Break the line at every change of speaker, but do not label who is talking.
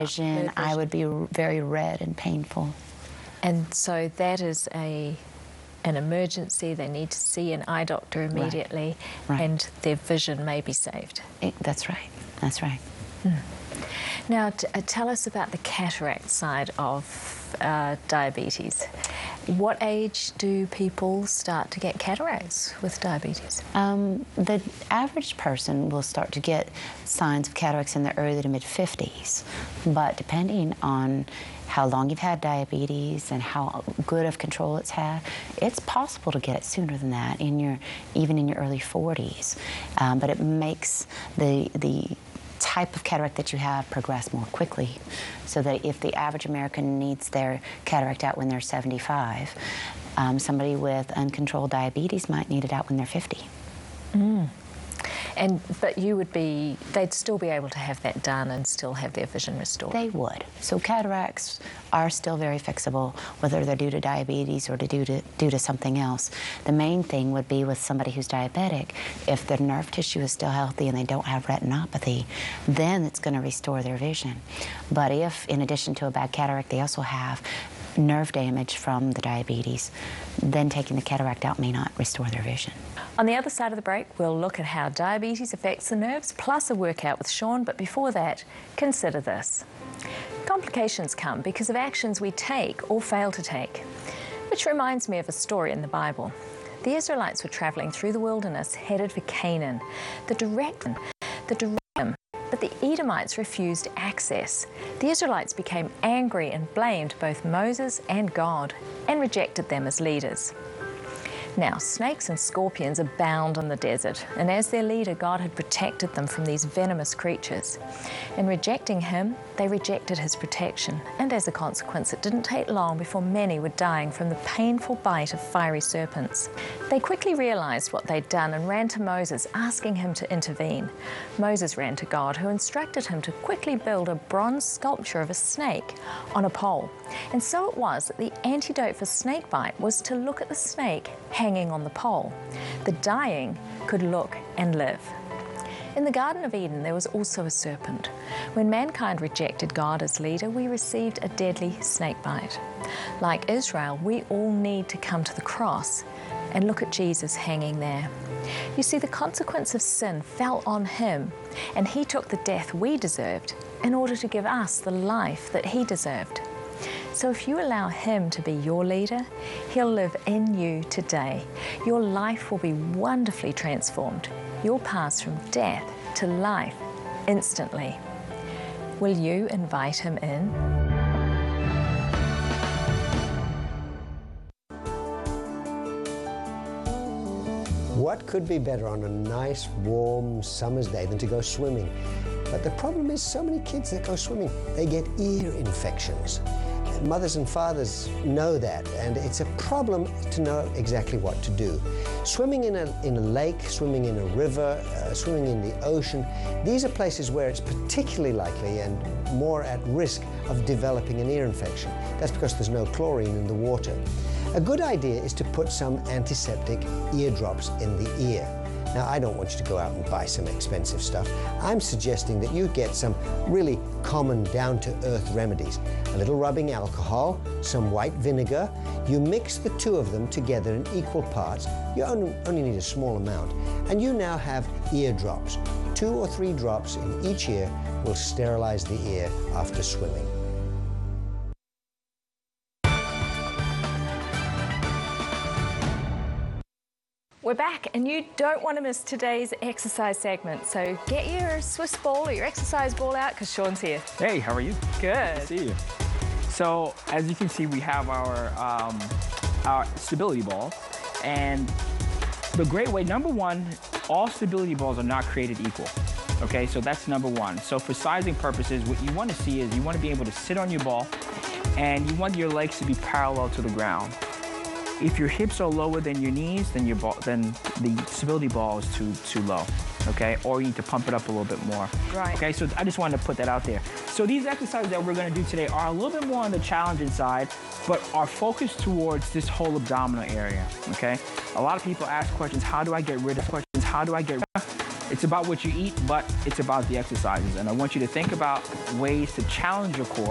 vision, I would be very red and painful.
And so that is an emergency. They need to see an eye doctor immediately,
Right.
and their vision may be saved.
That's right. That's right.
Now, tell us about the cataract side of diabetes. What age do people start to get cataracts with diabetes?
The average person will start to get signs of cataracts in the early to mid-50s, but depending on how long you've had diabetes and how good of control it's had, it's possible to get it sooner than that, even in your early 40s. But it makes the type of cataract that you have progress more quickly, so that if the average American needs their cataract out when they're 75, somebody with uncontrolled diabetes might need it out when they're 50.
But they'd still be able to have that done and still have their vision restored?
They would. So cataracts are still very fixable, whether they're due to diabetes or due to something else. The main thing would be with somebody who's diabetic, if their nerve tissue is still healthy and they don't have retinopathy, then it's going to restore their vision. But if, in addition to a bad cataract, they also have nerve damage from the diabetes, then taking the cataract out may not restore their vision.
On the other side of the break, we'll look at how diabetes affects the nerves, plus a workout with Sean. But before that, consider this. Complications come because of actions we take or fail to take. Which reminds me of a story in the Bible. The Israelites were traveling through the wilderness, headed for Canaan. But the Edomites refused access. The Israelites became angry and blamed both Moses and God and rejected them as leaders. Now, snakes and scorpions abound in the desert, and as their leader, God had protected them from these venomous creatures. In rejecting him, they rejected his protection, and as a consequence, it didn't take long before many were dying from the painful bite of fiery serpents. They quickly realized what they'd done and ran to Moses, asking him to intervene. Moses ran to God, who instructed him to quickly build a bronze sculpture of a snake on a pole. And so it was that the antidote for snakebite was to look at the snake hanging on the pole. The dying could look and live. In the Garden of Eden, there was also a serpent. When mankind rejected God as leader, we received a deadly snakebite. Like Israel, we all need to come to the cross and look at Jesus hanging there. You see, the consequence of sin fell on him, and he took the death we deserved in order to give us the life that he deserved. So if you allow him to be your leader, he'll live in you today. Your life will be wonderfully transformed. You'll pass from death to life instantly. Will you invite him in?
What could be better on a nice, warm summer's day than to go swimming? But the problem is so many kids that go swimming, they get ear infections. Mothers and fathers know that, and it's a problem to know exactly what to do. Swimming in a lake, swimming in a river, swimming in the ocean, these are places where it's particularly likely and more at risk of developing an ear infection. That's because there's no chlorine in the water. A good idea is to put some antiseptic eardrops in the ear. Now, I don't want you to go out and buy some expensive stuff. I'm suggesting that you get some really common, down-to-earth remedies. A little rubbing alcohol, some white vinegar. You mix the two of them together in equal parts. You only need a small amount. And you now have ear drops. 2 or 3 drops in each ear will sterilize the ear after swimming.
We're back, and you don't want to miss today's exercise segment. So get your Swiss ball or your exercise ball out, because Sean's here.
Hey, how are you?
Good.
Good to see you. So as you can see, we have our stability ball, and the great way, number one, all stability balls are not created equal. Okay, so that's number one. So for sizing purposes, what you want to see is you want to be able to sit on your ball, and you want your legs to be parallel to the ground. If your hips are lower than your knees, then the stability ball is too low, okay? Or you need to pump it up a little bit more.
Right.
Okay, so I just wanted to put that out there. So these exercises that we're gonna do today are a little bit more on the challenging side, but are focused towards this whole abdominal area, okay? A lot of people ask questions, how do I get rid of questions? How do I get rid of? It's about what you eat, but it's about the exercises. And I want you to think about ways to challenge your core